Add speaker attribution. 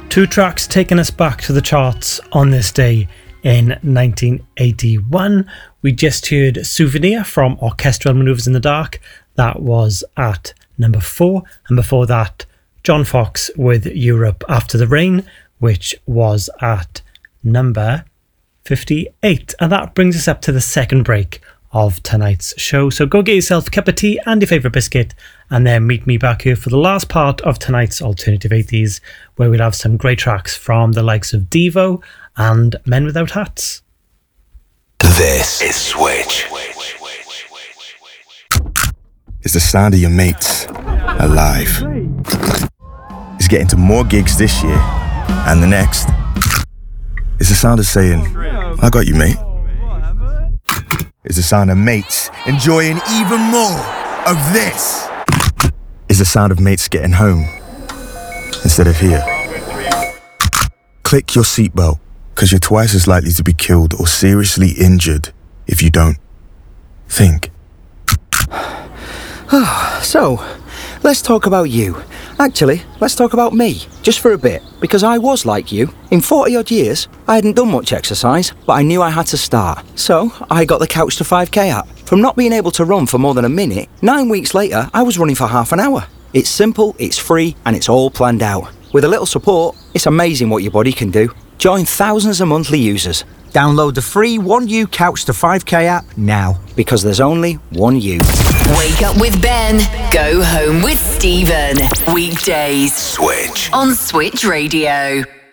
Speaker 1: Two tracks taking us back to the charts on this day in 1981. We just heard Souvenir from Orchestral Manoeuvres in the Dark. That was at number 4. And before that, John Foxx with Europe After the Rain, which was at number 58. And that brings us up to the second break of tonight's show. So go get yourself a cup of tea and your favourite biscuit, and then meet me back here for the last part of tonight's Alternative 80s, where we'll have some great tracks from the likes of Devo and Men Without Hats.
Speaker 2: This is Switch.
Speaker 3: It's the sound of your mates alive. It's getting to more gigs this year and the next. It's the sound of saying, I got you, mate. It's the sound of mates enjoying even more of this. It's the sound of mates getting home instead of here. Click your seatbelt, because you're twice as likely to be killed or seriously injured if you don't. Think.
Speaker 4: So, let's talk about you. Actually, let's talk about me, just for a bit, because I was like you. In 40 odd years, I hadn't done much exercise, but I knew I had to start. So, I got the Couch to 5K app. From not being able to run for more than a minute, 9 weeks later, I was running for half an hour. It's simple, it's free, and it's all planned out. With a little support, it's amazing what your body can do. Join thousands of monthly users. Download the free 1U Couch to 5K app now, because there's only one you.
Speaker 5: Wake up with Ben, go home with Stephen. Weekdays
Speaker 2: Switch
Speaker 5: on Switch Radio.